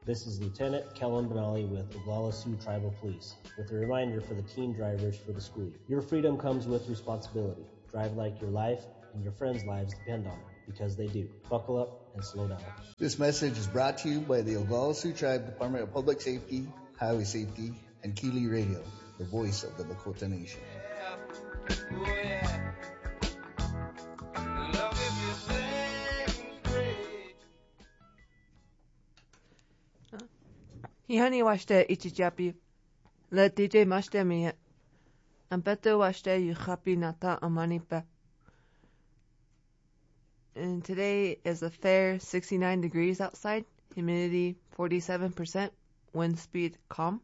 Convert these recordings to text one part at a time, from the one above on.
This is Lieutenant Kellen Benali with Oglala Sioux Tribal Police with a reminder for the teen drivers for the school year. Your freedom comes with responsibility. Drive like your life and your friends' lives depend on it, because they do. Buckle up and slow down. This message is brought to you by the Oglala Sioux Tribe Department of Public Safety, Highway Safety, and Keeley Radio, the voice of the Lakota Nation. Hihani washte ichichapi. Le DJ mashte miye. Ampetu washte yuchapi nata amanipe. And today is a fair 69 degrees outside. Humidity 47%. Wind speed calm.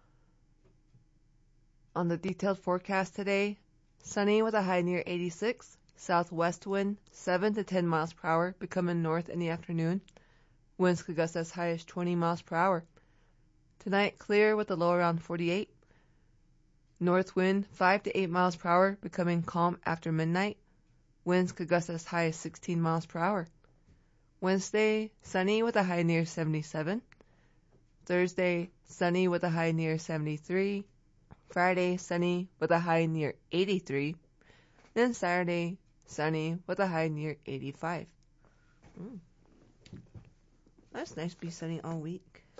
On the detailed forecast today, sunny with a high near 86. Southwest wind 7 to 10 miles per hour, becoming north in the afternoon. Winds could gust as high as 20 miles per hour. Tonight, clear with a low around 48. North wind 5 to 8 miles per hour, becoming calm after midnight. Winds could gust as high as 16 miles per hour. Wednesday, sunny with a high near 77. Thursday, sunny with a high near 73. Friday, sunny with a high near 83. Then Saturday, sunny with a high near 85. That's nice to be sunny all week.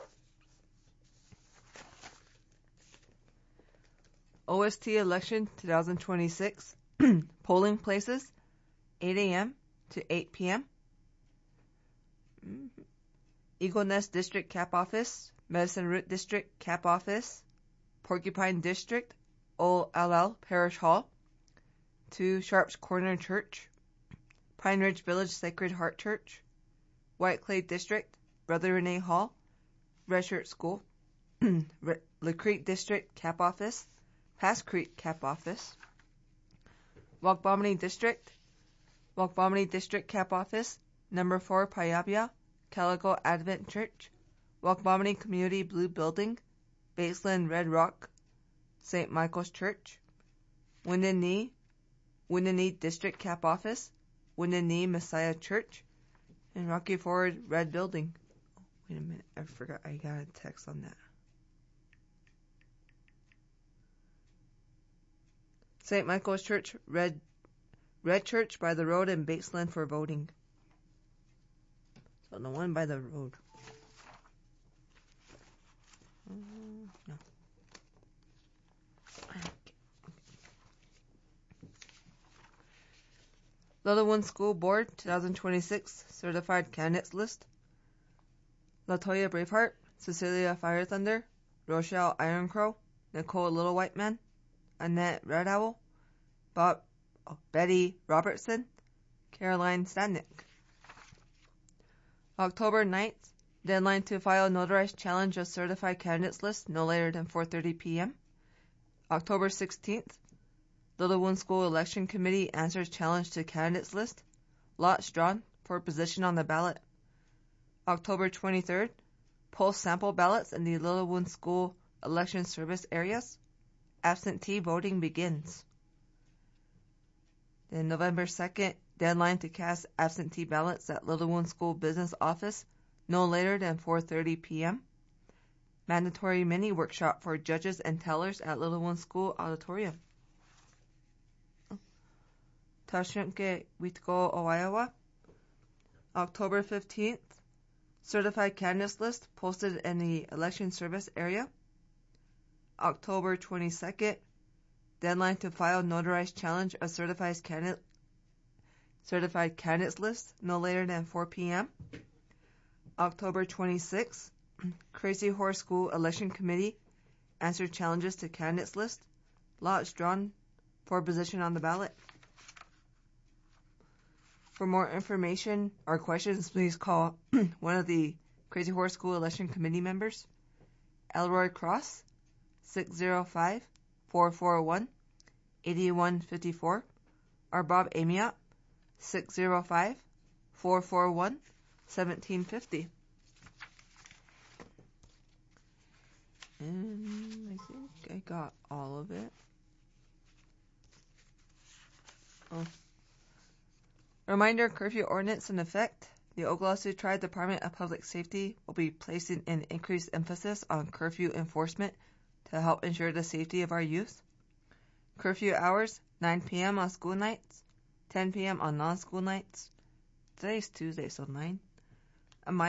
OST election 2026. Polling places 8 a.m. to 8 p.m. Eagle Nest District Cap Office, Medicine Root District Cap Office, Porcupine District, OLL Parish Hall, 2 Sharps Corner Church, Pine Ridge Village Sacred Heart Church, White Clay District, Brother Renee Hall, Red Shirt School, La Creek District Cap Office, Pass Creek Cap Office, Wakbomany District Cap Office, Number 4 Payabia, Calico Advent Church, Wakbomany Community Blue Building, Baseland Red Rock, St. Michael's Church, Wounded Knee District Cap Office, Wounded Knee Messiah Church, and Rocky Ford Red Building. Wait a minute, I forgot I got a text on that. St. Michael's Church, Red Church by the road, and Baseland for voting. So the one by the road. No. Littlewood School Board 2026 Certified Candidates List. Latoya Braveheart, Cecilia Fire Thunder, Rochelle Ironcrow, Nicole Little White Man, Annette Red Owl, Betty Robertson, Caroline Stadnick. October 9th, deadline to file notarized challenge of certified candidates list no later than 4:30 p.m. October 16th, Littlewood School Election Committee answers challenge to candidates list. Lots drawn for position on the ballot. October 23rd, post sample ballots in the Littlewood School election service areas. Absentee voting begins. Then November 2nd, deadline to cast absentee ballots at Littlewood School Business Office no later than 4:30 p.m. Mandatory mini workshop for judges and tellers at Littlewood School Auditorium. Tashunke Witko Owayawa. October 15th, certified candidates list posted in the election service area. October 22nd, deadline to file notarized challenge of certified candidates list no later than 4 p.m. October 26th, Crazy Horse School Election Committee answered challenges to candidates list. Lots drawn for position on the ballot. For more information or questions, please call one of the Crazy Horse School Election Committee members, Elroy Cross, 605-441-8154, or Bob Amiot, 605-441-1750. And I think I got all of it. Reminder, curfew ordinance in effect. The Oglala Sioux Tribe Department of Public Safety will be placing an increased emphasis on curfew enforcement to help ensure the safety of our youth. Curfew hours, 9 p.m. on school nights, 10 p.m. on non-school nights. Today's Tuesday, so 9.